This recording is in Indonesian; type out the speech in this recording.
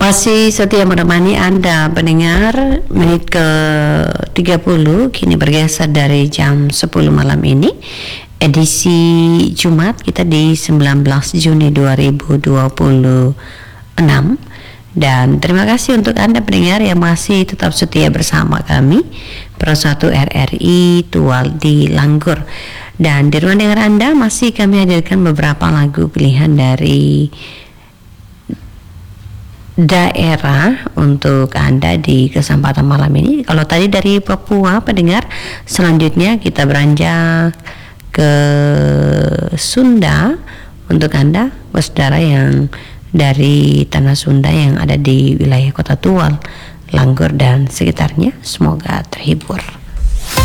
Masih setia menemani Anda pendengar menit ke 30 kini bergeser dari jam 10 malam ini, edisi Jumat kita di 19 Juni 2026. Dan terima kasih untuk Anda pendengar yang masih tetap setia bersama kami Persatu RRI Tual di Langgur. Dan di ruang dengar Anda masih kami hadirkan beberapa lagu pilihan dari daerah untuk Anda di kesempatan malam ini. Kalau tadi dari Papua pendengar, selanjutnya kita beranjak ke Sunda untuk Anda saudara yang dari tanah Sunda yang ada di wilayah Kota Tual, Langgur dan sekitarnya. Semoga terhibur.